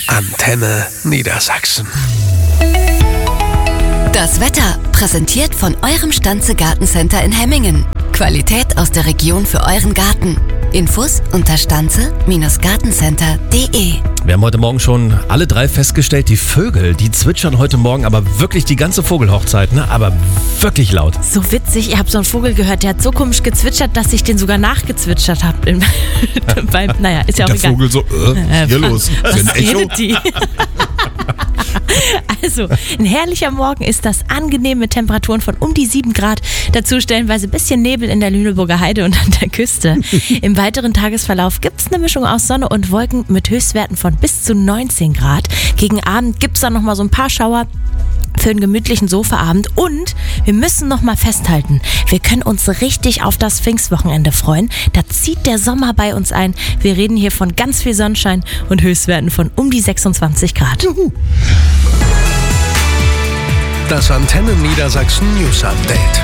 Antenne Niedersachsen. Das Wetter präsentiert von eurem Stanze Gartencenter in Hemmingen. Qualität aus der Region für euren Garten. Infos unter stanze-gartencenter.de. Wir haben heute Morgen schon alle drei festgestellt, die Vögel, die zwitschern heute Morgen, aber wirklich die ganze Vogelhochzeit, ne? Aber wirklich laut. So witzig, ihr habt so einen Vogel gehört, der hat so komisch gezwitschert, dass ich den sogar nachgezwitschert habe. Naja, ist ja auch der egal. Vogel so, hier los, Was ist ein Echo? redet die? Also, ein herrlicher Morgen ist das, angenehm mit Temperaturen von um die 7 Grad. Dazu stellenweise ein bisschen Nebel in der Lüneburger Heide und an der Küste. Im weiteren Tagesverlauf gibt es eine Mischung aus Sonne und Wolken mit Höchstwerten von bis zu 19 Grad. Gegen Abend gibt es dann nochmal so ein paar Schauer für einen gemütlichen Sofaabend. Und wir müssen noch mal festhalten, wir können uns richtig auf das Pfingstwochenende freuen. Da zieht der Sommer bei uns ein. Wir reden hier von ganz viel Sonnenschein und Höchstwerten von um die 26 Grad. Juhu. Das Antenne Niedersachsen News Update.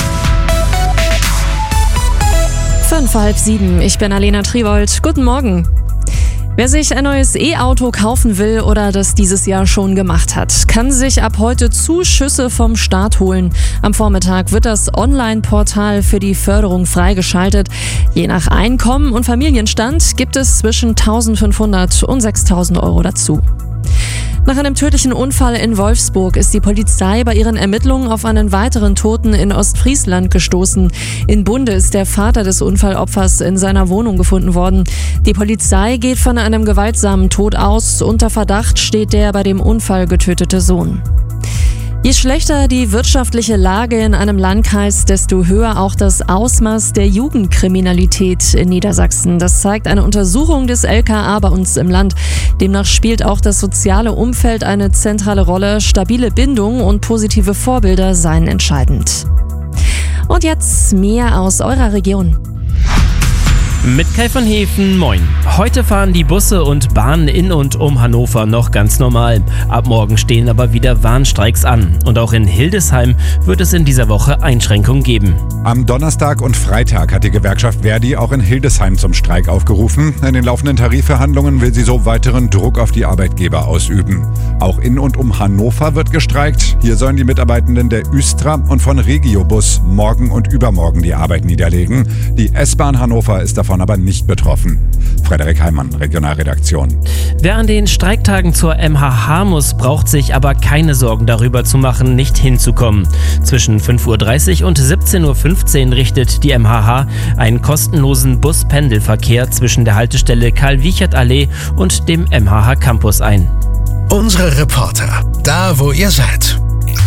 6:55, ich bin Alena Triwold. Guten Morgen. Wer sich ein neues E-Auto kaufen will oder das dieses Jahr schon gemacht hat, kann sich ab heute Zuschüsse vom Staat holen. Am Vormittag wird das Online-Portal für die Förderung freigeschaltet. Je nach Einkommen und Familienstand gibt es zwischen 1.500 und 6.000 Euro dazu. Nach einem tödlichen Unfall in Wolfsburg ist die Polizei bei ihren Ermittlungen auf einen weiteren Toten in Ostfriesland gestoßen. In Bunde ist der Vater des Unfallopfers in seiner Wohnung gefunden worden. Die Polizei geht von einem gewaltsamen Tod aus. Unter Verdacht steht der bei dem Unfall getötete Sohn. Je schlechter die wirtschaftliche Lage in einem Landkreis, desto höher auch das Ausmaß der Jugendkriminalität in Niedersachsen. Das zeigt eine Untersuchung des LKA bei uns im Land. Demnach spielt auch das soziale Umfeld eine zentrale Rolle. Stabile Bindung und positive Vorbilder seien entscheidend. Und jetzt mehr aus eurer Region. Mit Kai von Hefen, moin. Heute fahren die Busse und Bahnen in und um Hannover noch ganz normal. Ab morgen stehen aber wieder Warnstreiks an. Und auch in Hildesheim wird es in dieser Woche Einschränkungen geben. Am Donnerstag und Freitag hat die Gewerkschaft Verdi auch in Hildesheim zum Streik aufgerufen. In den laufenden Tarifverhandlungen will sie so weiteren Druck auf die Arbeitgeber ausüben. Auch in und um Hannover wird gestreikt. Hier sollen die Mitarbeitenden der Üstra und von Regiobus morgen und übermorgen die Arbeit niederlegen. Die S-Bahn Hannover ist davon aber nicht betroffen. Frederik Heimann, Regionalredaktion. Wer an den Streiktagen zur MHH muss, braucht sich aber keine Sorgen darüber zu machen, nicht hinzukommen. Zwischen 5:30 Uhr und 17:15 Uhr richtet die MHH einen kostenlosen Bus-Pendelverkehr zwischen der Haltestelle Karl-Wiechert-Allee und dem MHH Campus ein. Unsere Reporter, da wo ihr seid.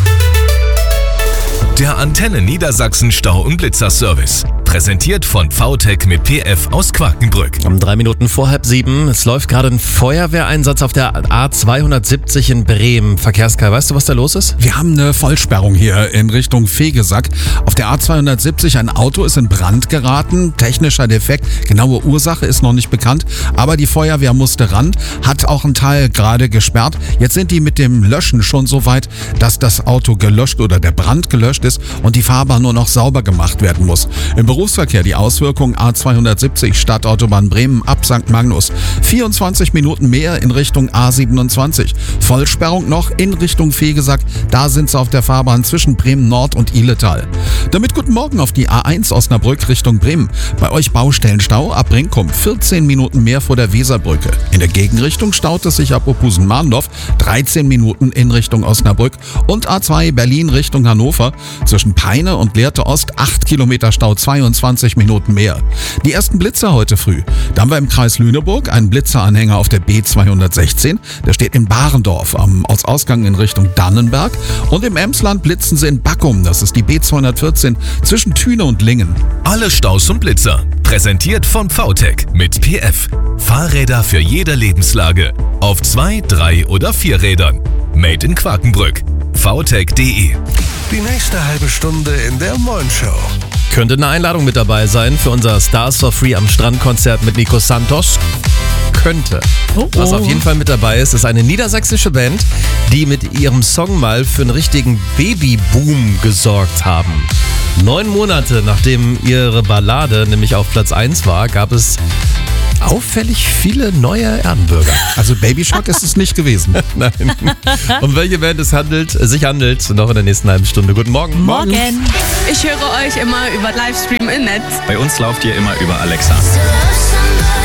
Der Antenne Niedersachsen Stau- und Blitzerservice. Präsentiert von VTech mit PF aus Quakenbrück. Um 3 Minuten vor 6:30. Es läuft gerade ein Feuerwehreinsatz auf der A270 in Bremen. Verkehrskar, weißt du, was da los ist? Wir haben eine Vollsperrung hier in Richtung Fegesack. Auf der A270 ein Auto ist in Brand geraten. Technischer Defekt. Genaue Ursache ist noch nicht bekannt. Aber die Feuerwehr musste ran. Hat auch einen Teil gerade gesperrt. Jetzt sind die mit dem Löschen schon so weit, dass das Auto gelöscht oder der Brand gelöscht ist und die Fahrbahn nur noch sauber gemacht werden muss. Im Berufsverkehr die Auswirkungen A270 Stadtautobahn Bremen ab St. Magnus. 24 Minuten mehr in Richtung A27. Vollsperrung noch in Richtung Fegesack. Da sind sie auf der Fahrbahn zwischen Bremen Nord und Ihletal. Damit guten Morgen auf die A1 Osnabrück Richtung Bremen. Bei euch Baustellenstau ab Brinkum. 14 Minuten mehr vor der Weserbrücke. In der Gegenrichtung staut es sich ab Opusen-Mahndorf. 13 Minuten in Richtung Osnabrück. Und A2 Berlin Richtung Hannover. Zwischen Peine und Lehrte Ost 8 Kilometer Stau, 22 Minuten mehr. Die ersten Blitzer heute früh. Da haben wir im Kreis Lüneburg einen Blitzeranhänger auf der B216. Der steht in Barendorf am Ortsausgang in Richtung Dannenberg. Und im Emsland blitzen sie in Backum. Das ist die B214 zwischen Thüne und Lingen. Alle Staus und Blitzer. Präsentiert von VTech mit PF. Fahrräder für jede Lebenslage. Auf 2, 3 oder 4 Rädern. Made in Quakenbrück. VTech.de. Die nächste halbe Stunde in der Moin Show. Könnte eine Einladung mit dabei sein für unser Stars for Free am Strand-Konzert mit Nico Santos. Könnte. Was auf jeden Fall mit dabei ist, ist eine niedersächsische Band, die mit ihrem Song mal für einen richtigen Babyboom gesorgt haben. 9 Monate nachdem ihre Ballade nämlich auf Platz 1 war, gab es auffällig viele neue Erdenbürger. Also Babyshock ist es nicht gewesen. Nein. Um welche Band es sich handelt, noch in der nächsten halben Stunde. Guten Morgen. Morgen. Ich höre euch immer über Livestream im Netz. Bei uns lauft ihr immer über Alexa. To love somebody